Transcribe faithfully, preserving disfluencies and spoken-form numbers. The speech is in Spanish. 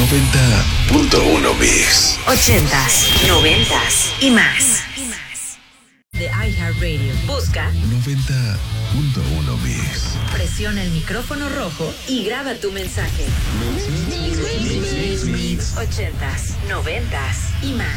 noventa punto uno Mix. ochentas, noventas y más. De iHeartRadio. Busca noventa punto uno Mix. Presiona el micrófono rojo y graba tu mensaje. ochentas, noventas y más.